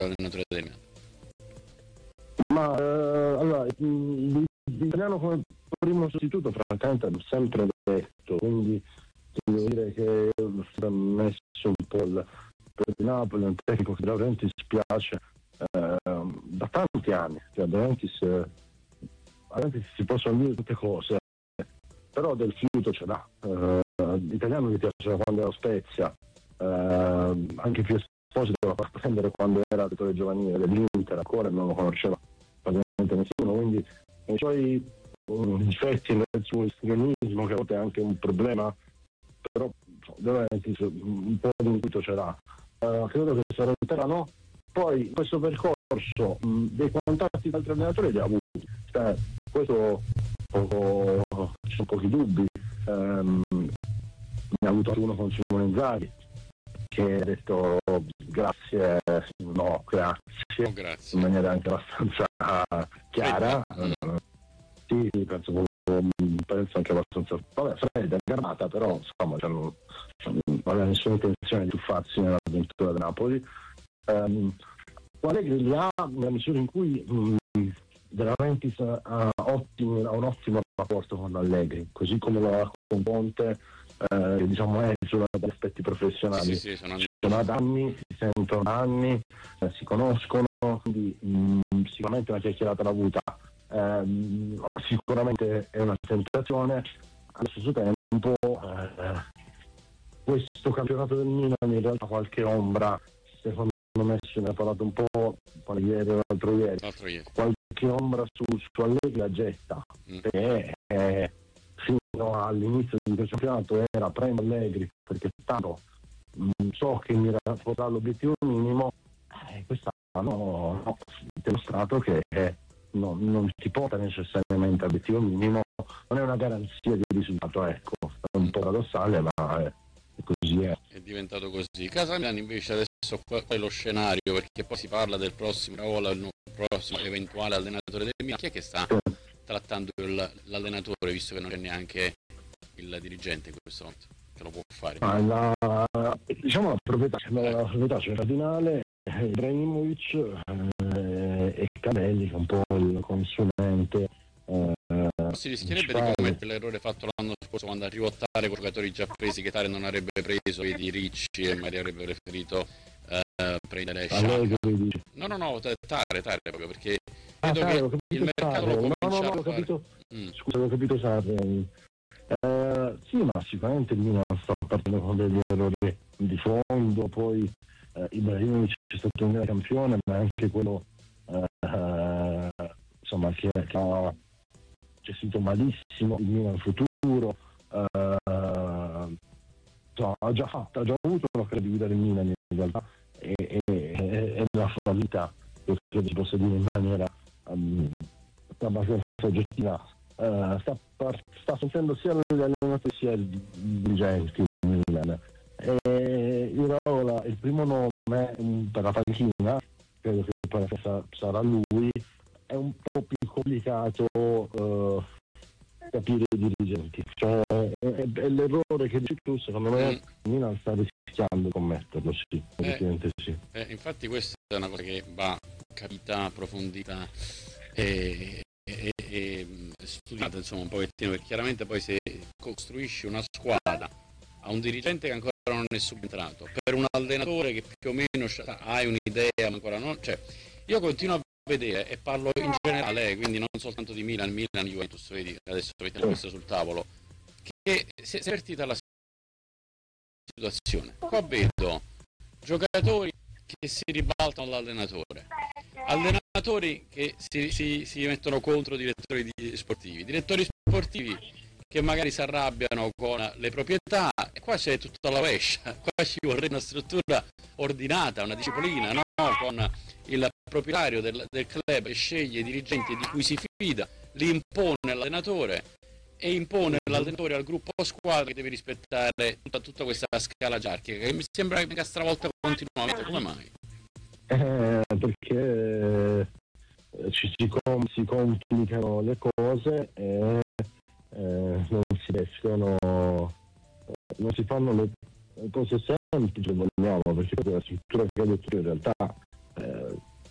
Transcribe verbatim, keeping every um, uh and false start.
allenatore del Milan? Ma eh, allora, l'italiano come primo sostituto francamente l'ho sempre detto, quindi devo dire che ho messo un po' il per il Napoli, un tecnico che veramente spiace eh, da tanti anni, cioè De Laurentiis, eh, veramente si possono dire tutte cose, però del fiuto ce l'ha. Eh, l'italiano mi piace quando era Spezia, eh, anche più Esposito lo fa prendere quando era allenatore giovanile dell'Inter, ancora non lo conosceva praticamente nessuno, quindi i suoi um, difetti nel suo estremismo, che a volte è anche un problema, però De Laurentiis un po' di intuito ce l'ha. Uh, credo che sarà no. Poi in questo percorso mh, dei contatti di altri allenatori li ha avuti, cioè, questo poco, ci sono pochi dubbi. Um, ne ha avuto anche uno con Simone Inzaghi che ha detto grazie, no grazie, oh, grazie. in maniera anche abbastanza chiara. Uh, sì, sì, penso, penso anche abbastanza vabbè, fredda, garmata, però insomma non aveva nessuna intenzione di tuffarsi nell'avventura del Napoli. Um, Allegri li ha nella misura in cui um, De Laurentiis ha, ottimo, ha un ottimo rapporto con Allegri, così come lo ha con Conte, eh, diciamo è solo dagli aspetti professionali. Sì, sì, sono, sono da anni, si sentono da anni, eh, si conoscono, quindi um, sicuramente una chiacchierata l'ha avuta. Um, sicuramente è una tentazione, allo stesso tempo eh, questo campionato del Milan in realtà qualche ombra, secondo me se ne ha parlato un po' ieri o l'altro ieri, l'altro ieri. qualche ombra su, su Allegri la getta, mm. perché eh, fino all'inizio di questo campionato era prendo Allegri perché tanto mh, so che mi rapporterà l'obiettivo minimo, eh, quest'anno ho dimostrato che eh, no, non si porta necessariamente all'obiettivo minimo, non è una garanzia di risultato, ecco, è un po' paradossale, ma eh, così è. È diventato così. Casa Milan invece adesso qual è lo scenario, perché poi si parla del prossimo Raiola, il prossimo eventuale allenatore del Milan. Chi è che sta trattando il, l'allenatore, visto che non c'è neanche il dirigente in questo momento che lo può fare? Ah, la, diciamo la proprietà, la proprietà c'è il cardinale, Ibrahimovic eh, e Canelli, che è un po' il consulente. Eh, si rischierebbe di commettere l'errore fatto l'anno scorso quando arrivò Tare con giocatori già presi, che Tare non avrebbe preso, vedi Ricci, e magari avrebbe preferito eh, prendere Sciamma. No, no, no, Tare, Tare proprio, perché ah, vedo Tare, che il mercato Tare. lo comincia no, no, no, a ho fare. capito, Mm. Scusa, ho capito Sarri. Eh, sì, ma sicuramente il Milan sta partendo con degli errori di fondo, poi eh, Ibrahimovic è stato un grande campione, ma anche quello eh, eh, insomma che, che ha gestito malissimo il Milan futuro, eh, insomma, ha già fatto, ha già avuto l'occasione di guidare il Milan in realtà e, e, e, e la fallita, che credo si possa dire in maniera um, abbastanza oggettiva. Uh, sta, par- sta sentendo sia gli allenatori sia i dirigenti in Milan. E Iraola, il primo nome um, per la panchina, credo che poi sa- sarà lui, è un po' più complicato uh, capire i dirigenti, cioè è, è l'errore che dici tu, secondo me mm. Milan sta rischiando di commetterlo, sì, eh, sì. Eh, infatti questa è una cosa che va capita, approfondita e E, e studiate insomma un pochettino, perché chiaramente poi se costruisci una squadra a un dirigente che ancora non è subentrato, per un allenatore che più o meno hai un'idea ma ancora non, cioè io continuo a vedere e parlo in generale, eh, quindi non soltanto di Milan, Milan, Juventus, vedi adesso mettiamo questo sul tavolo, che si è partita la situazione. Qua vedo giocatori che si ribaltano all'allenatore, allenatori che si, si, si mettono contro direttori di sportivi, direttori sportivi che magari si arrabbiano con le proprietà, e qua c'è tutta la rovescia, qua ci vorrebbe una struttura ordinata, una disciplina, no? Con il proprietario del, del club che sceglie i dirigenti di cui si fida, li impone all'allenatore e impone l'allenatore al gruppo squadra che deve rispettare tutta, tutta questa scala gerarchica che mi sembra che stravolta continuamente. Come mai? Eh, perché eh, ci si, com- si complicano le cose e eh, non si riescono, non si fanno le, le cose semplici, vogliamo, perché la struttura che ha detto in realtà